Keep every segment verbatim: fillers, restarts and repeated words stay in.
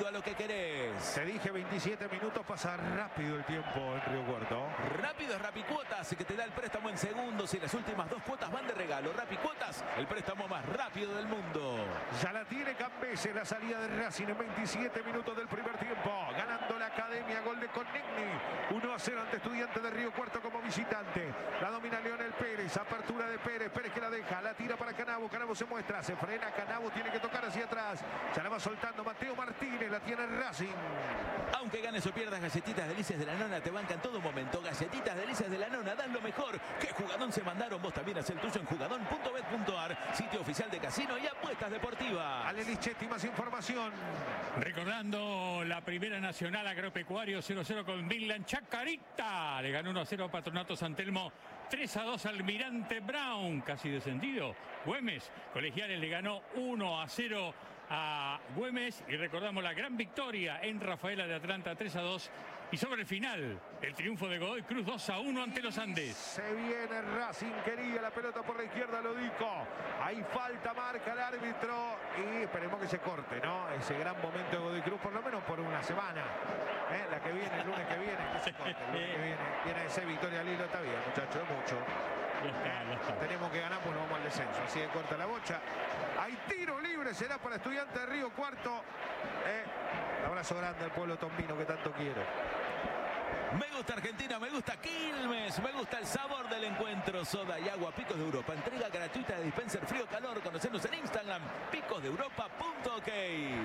rápido a lo que querés. Te dije veintisiete minutos, pasa rápido el tiempo en Río Cuarto. Rápido es Rapicuotas, que te da el préstamo en segundos y las últimas dos cuotas van de regalo. Rapicuotas, el préstamo más rápido del mundo. Ya la tiene Cambese, la salida de Racing en veintisiete minutos del primer tiempo. Ganando la Academia, gol de Connegni. uno a cero ante Estudiantes de Río Cuarto como visitante. La domina Leonel Pérez, apertura de Pérez. Pérez que la deja, la tira para Canavo. Canavo se muestra, se frena. Canavo tiene que tocar hacia atrás. Se la va soltando Mateo Martínez, la tiene Racing. Aunque ganes o pierdas, Galletitas Delicias de la Nona te banca en todo momento. Galletitas Delicias de la Nona dan lo mejor. ¿Qué jugadón se mandaron? Vos también haz el tuyo en jugadón punto bet punto ar, sitio oficial de casino y apuestas deportivas. Ale Lichetti, más información. Recordando la primera nacional, Agropecuario cero a cero con Midland Chacarita. Le ganó uno a cero a Patronato San Telmo. tres a dos Almirante Brown, casi descendido. Güemes, Colegiales le ganó uno a cero a Güemes. Y recordamos la gran victoria en Rafaela de Atlanta, tres a dos. Y sobre el final, el triunfo de Godoy Cruz dos a uno ante los Andes. Se viene Racing, quería la pelota por la izquierda, lo dijo. Hay falta, marca el árbitro. Y esperemos que se corte, ¿no? Ese gran momento de Godoy Cruz, por lo menos por una semana. ¿Eh? La que viene, el lunes que viene, que se corte. El lunes que viene, viene ese Victoria Lilo, está bien, muchachos, es mucho. Ya está, ya está. Tenemos que ganar, pues nos vamos al descenso. Así de corta la bocha. Hay tiro libre, será para Estudiantes de Río Cuarto. Eh, abrazo grande al pueblo tombino que tanto quiero. Me gusta Argentina, me gusta Quilmes, me gusta el sabor del encuentro. Soda y agua Picos de Europa. Entrega gratuita de dispenser frío-calor. Conocernos en Instagram, picos de europa punto ok.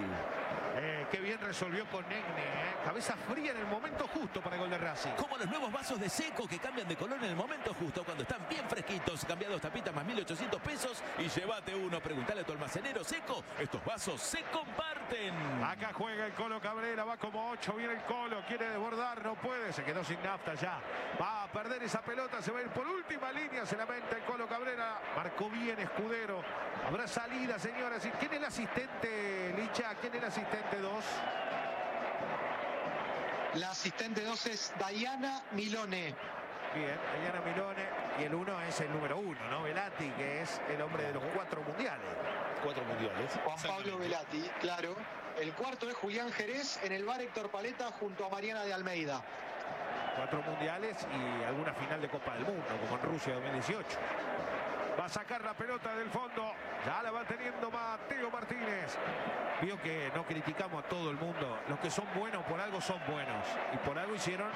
Eh, qué bien resolvió con Negne, ¿eh? Cabeza fría en el momento justo para el gol de Racing. Como los nuevos vasos de Seco que cambian de color en el momento justo, cuando están bien fresquitos. Cambiados tapitas más mil ochocientos pesos y llévate uno. Preguntale a tu almacenero Seco. Estos vasos se comparten. Acá juega el Colo Cabrera, va como ocho, viene el Colo, quiere desbordar, no puede, se quedó sin nafta ya. Va a perder esa pelota, se va a ir por última línea, se lamenta el Colo Cabrera. Marcó bien Escudero. Habrá salida, señoras. ¿Y quién es el asistente, Licha? ¿Quién es el asistente dos? La asistente dos es Dayana Milone. Bien, Dayana Milone. Y el uno es el número uno, ¿no? Velati, que es el hombre de los cuatro mundiales. Cuatro mundiales. Juan Pablo Velati, claro. El cuarto es Julián Jerez en el bar Héctor Paleta junto a Mariana de Almeida. Cuatro mundiales y alguna final de Copa del Mundo, como en Rusia dos mil dieciocho. Va a sacar la pelota del fondo. Ya la va teniendo Mateo Martínez. Vio que no criticamos a todo el mundo. Los que son buenos por algo son buenos. Y por algo hicieron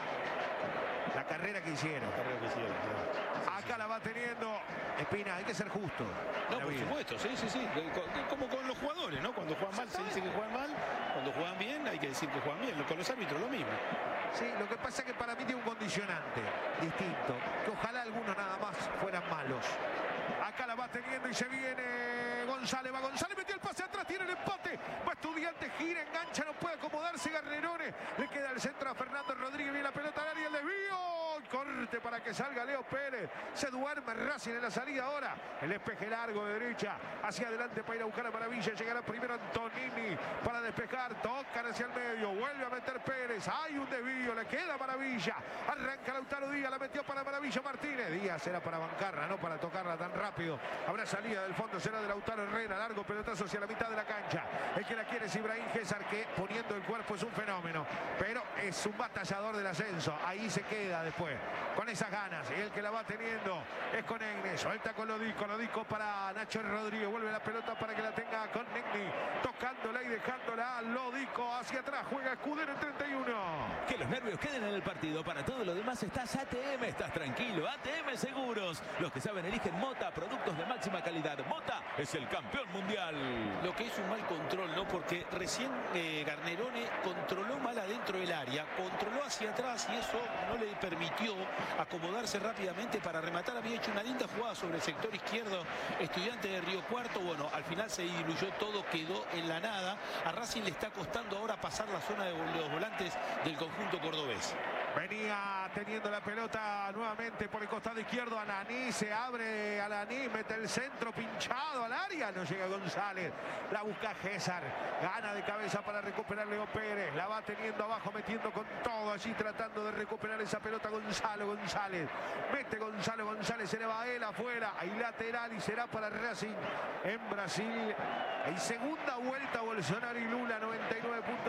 la carrera que hicieron. La carrera que hicieron, claro. Acá la va teniendo Espina. Hay que ser justo. No, por supuesto, sí, sí, sí. Como con los jugadores, ¿no? Cuando juegan mal se dice que juegan mal. Cuando juegan bien hay que decir que juegan bien. Con los árbitros lo mismo. Sí, lo que pasa es que para mí tiene un condicionante distinto. Que ojalá algunos nada más fueran malos. Acá la va teniendo y se viene González. Va González, metió el pase atrás, tiene el empate. Va Estudiantes, gira, engancha, no puede acomodarse Garnerone. Le queda el centro a Fernando Rodríguez. Viene la pelota al área, el desvío. Corte para que salga Leo Pérez. Se duerme Racing en la salida ahora. El despeje largo de derecha. Hacia adelante para ir a buscar a Maravilla. Llegará primero Antonini para despejar. Tocan hacia el medio. Vuelve a meter Pérez. Hay un desvío. Le queda Maravilla. Arranca Lautaro Díaz. La metió para Maravilla Martínez. Díaz era para bancarla, no para tocarla tan rápido. Habrá salida del fondo. Será de Lautaro Herrera. Largo pelotazo hacia la mitad de la cancha. El que la quiere es Ibrahim César, que poniendo el cuerpo es un fenómeno. Pero es un batallador del ascenso. Ahí se queda después. Con esas ganas. Y el que la va teniendo es con Negni. Suelta con Lodico. Lodico para Nacho Rodríguez. Vuelve la pelota para que la tenga con Negni. Tocándola y dejándola. Lodico hacia atrás. Juega Escudero en treinta y uno. Que los nervios queden en el partido. Para todo lo demás estás A T M. Estás tranquilo. A T M Seguros. Los que saben eligen Mota. Productos de máxima calidad. Mota es el campeón mundial. Lo que es un mal control, ¿no? Porque recién eh, Garnerone controló mal adentro del área. Controló hacia atrás y eso no le permitió acomodarse rápidamente para rematar. Había hecho una linda jugada sobre el sector izquierdo Estudiante de Río Cuarto. Bueno, al final se diluyó todo, quedó en la nada. A Racing le está costando ahora pasar la zona de los volantes del conjunto cordobés. Venía teniendo la pelota nuevamente por el costado izquierdo. Alaní se abre. Alaní mete el centro pinchado al área. No llega González. La busca César. Gana de cabeza para recuperar Leo Pérez. La va teniendo abajo, metiendo con todo allí, tratando de recuperar esa pelota Gonzalo González. Mete Gonzalo González. Se le va a él afuera. Hay lateral y será para Racing en Brasil. En segunda vuelta Bolsonaro y Lula, noventa y nueve puntos.